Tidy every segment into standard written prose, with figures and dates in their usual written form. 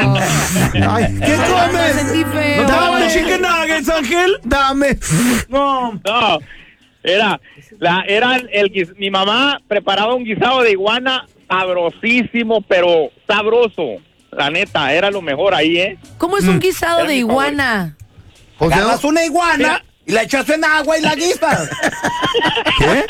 Ay, ¿qué comes? Sentí feo. Dame chicken nuggets, Ángel. Dame. No. No, mi mamá preparaba un guisado de iguana sabrosísimo, pero sabroso. La neta, era lo mejor ahí, ¿eh? ¿Cómo es un guisado de iguana? O sea, Agarras una iguana y la echas en agua y la guisas. ¿qué?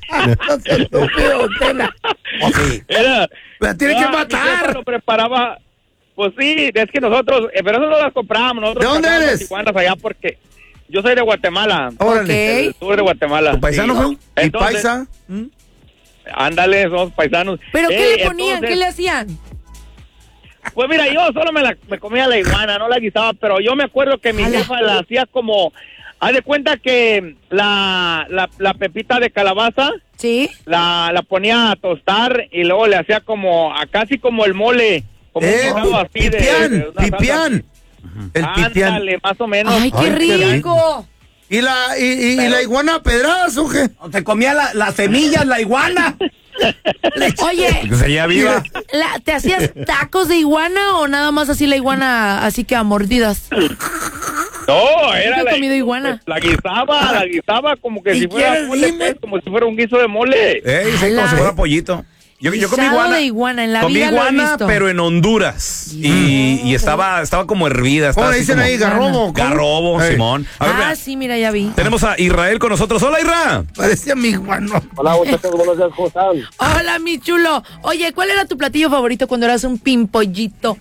La tiene que Mi jefa matar. lo preparaba, pues sí, es que nosotros, pero eso no las comprábamos. Nosotros ¿De dónde comprábamos eres? iguanas allá porque yo soy de Guatemala. Órale. Ok. Tú eres de Guatemala. ¿Tu paisano, Sí. fue? ¿Y Entonces, paisa? Ándale, somos paisanos. ¿Pero qué le ponían? Entonces, ¿Qué le hacían? Pues mira, yo solo me comía la iguana, no la guisaba, pero yo me acuerdo que mi jefa la hacía como, haz de cuenta que la pepita de calabaza Sí. la ponía a tostar y luego le hacía como, casi como el mole, como un guisado así pipián, de una pipián. El pipián. Ándale, más o menos. Ay, qué Ay, qué rico. ¿Y la iguana a pedradas o qué? Se comía las semillas, la iguana. Oye, Que seguía viva. ¿te hacías tacos de iguana o nada más así la iguana, así que a mordidas? No, era Nunca he comido iguana. la guisaba como que ¿Y si fuera quieres mole, dime? pues, como si fuera un guiso de mole. Sí, como si fuera pollito. Yo comí Guisado iguana. de iguana, en la comí vida lo he iguana, visto. pero en Honduras. Y estaba como hervida. Estaba ¿Cómo le así dicen como- ahí? ¿Garrobo? ¿Cómo? Garrobo, Ey. Simón. A ver, vea, Sí, mira, ya vi. tenemos a Israel con nosotros. Hola, Isra. Parecía mi iguano. Hola, muchachos, buenos días, ¿cómo están? Hola, mi chulo. Oye, ¿cuál era tu platillo favorito cuando eras un pimpollito?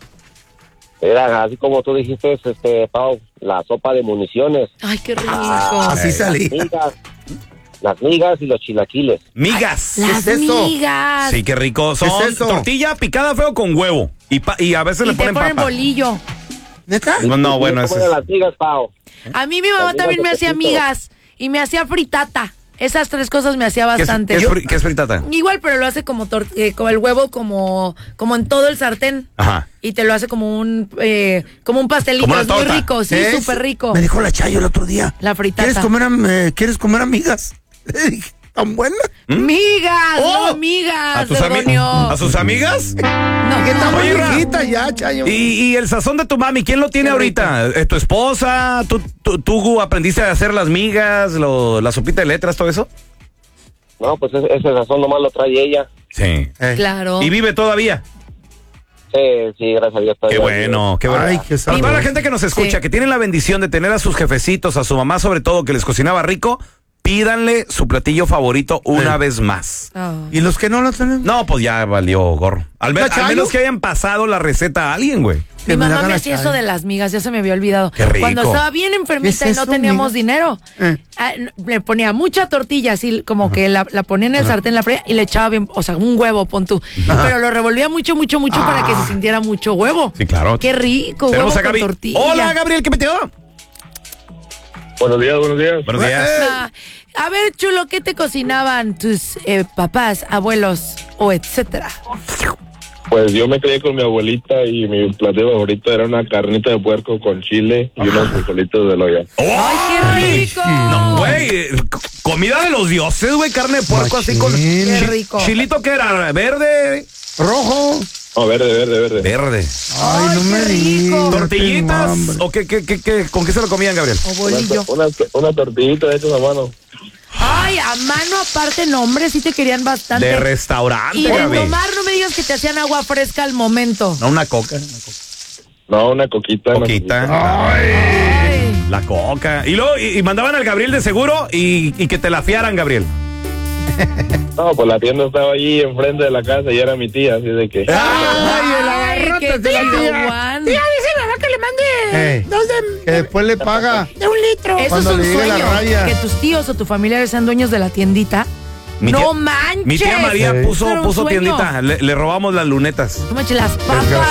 Era así como tú dijiste, Pau, la sopa de municiones, Ay, qué rico. Así salí. las migas y los chilaquiles. Migas. Las ¿Qué es eso? migas. Sí, qué rico. Son ¿Qué es eso? tortilla picada feo con huevo. Y a veces Y le te ponen ponen papa. bolillo. ¿Neta? No, bueno, ¿Cómo ese eran es. las migas, Pau? A mí mi mamá Las también me migas de hacía poquito. migas y me hacía fritata. Esas tres cosas me hacía ¿Qué es, bastante. qué es fritata? Igual, pero lo hace como como el huevo como en todo el sartén. Ajá. Y te lo hace como un pastelito. Como una Es muy torta. rico, sí, ¿Es? súper rico. Me dijo la Chayo el otro día. La fritata. ¿Quieres comer amigas? Le dije, ¿tan buena? Migas, ¡Oh! no migas, ¿A tus Sidonio. ¿A sus amigas? No, ¿Qué tan Oye, Ra. viejita ya, Chayo? Y el sazón de tu mami, ¿quién lo tiene Qué ahorita? ¿Tu esposa? ¿Tú aprendiste a hacer las migas, la sopita de letras, todo eso? No, pues ese sazón nomás lo trae ella. Sí. Claro. ¿Y vive todavía? Sí, gracias a Dios. Qué todavía bueno, qué bueno. Ay, qué Para toda la sabroso. gente que nos escucha, Sí. que tiene la bendición de tener a sus jefecitos, a su mamá sobre todo, que les cocinaba rico, pídanle su platillo favorito una vez más. Ah. ¿Y los que no lo tienen? No, pues ya valió gorro. Al ¿La al Chayo? menos que hayan pasado la receta a alguien, güey. Mi Que me la mamá hagan me la hacía eso Chayo. de las migas, ya se me había olvidado. Qué rico. Cuando estaba bien enfermita ¿Qué y es no eso, teníamos miga? dinero, le ponía mucha tortilla, así como que la ponía en el sartén, la freía y le echaba bien, o sea, un huevo, pon tú. Pero lo revolvía mucho para que se sintiera mucho huevo. Sí, claro. Qué rico, Tenemos huevo a Gaby. con tortilla. Hola, Gabriel, ¿qué metió? Buenos días, buenos días. Buenos días. Ah, a ver, chulo, ¿qué te cocinaban tus papás, abuelos o etcétera? Pues yo me crié con mi abuelita y mi platillo favorito era una carnita de puerco con chile y unos frijolitos de loya. ¡Ay, qué rico! No, güey, comida de los dioses, güey, carne de puerco así con... Qué rico. ¿Chilito qué era? ¿Verde? Rojo. No, verde. Verde. Ay, no qué me rico. digas. ¿Tortillitas? tengo hambre. ¿O con qué se lo comían, Gabriel? O bolillo. Una tortillita hecha a mano. Ay, a mano aparte, no, hombre, sí te querían bastante. De restaurante, Y de Gaby. tomar, no me digas que te hacían agua fresca al momento. No, una coca. No, una coquita. Ay. La coca. Y luego, y mandaban al Gabriel de seguro y que te la fiaran, Gabriel. No, pues la tienda estaba allí enfrente de la casa y era mi tía, así de que... Ay, el Ay, agarrote qué de la chido, tía. Juan. Dice mamá que le mande que después le paga. De 1 litro. Eso es Cuando un le llegue la sueño. raya. Que tus tíos o tu familia sean dueños de la tiendita. Mi No tía- manches. Mi tía María Eso era un puso sueño. tiendita. Le robamos las lunetas. No manches, las papas.